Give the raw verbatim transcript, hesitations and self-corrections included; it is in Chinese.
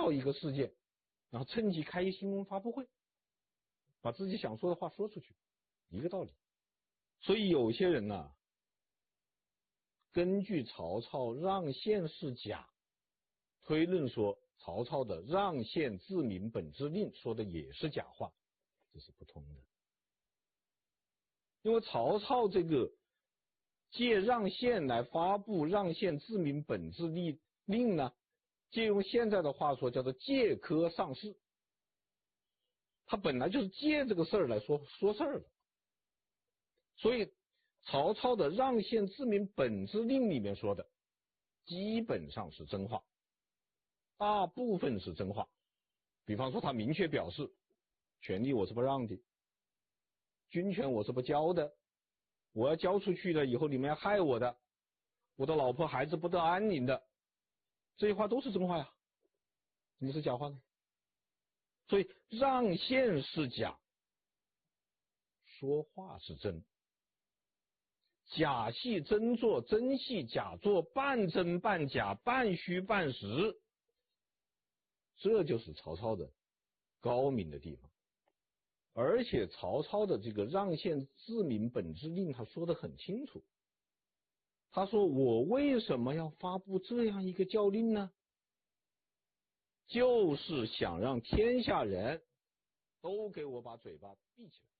造一个事件，然后趁机开一新闻发布会，把自己想说的话说出去，一个道理。所以有些人呢、啊，根据曹操让县是假，推论说曹操的让县自明本制令说的也是假话，这是不通的。因为曹操这个借让县来发布让县自明本制令令呢，借用现在的话说叫做借科上市，他本来就是借这个事儿来说说事儿的。所以曹操的让县自明本制令里面说的基本上是真话，大部分是真话。比方说他明确表示权力我是不让的，军权我是不交的，我要交出去了以后你们要害我的，我的老婆孩子不得安宁的，这些话都是真话呀，怎么是假话呢？所以让县是假，说话是真，假戏真做，真戏假做，半真半假，半虚半实，这就是曹操的高明的地方。而且曹操的这个让县自明本制令他说得很清楚，他说我为什么要发布这样一个教令呢？就是想让天下人都给我把嘴巴闭起来。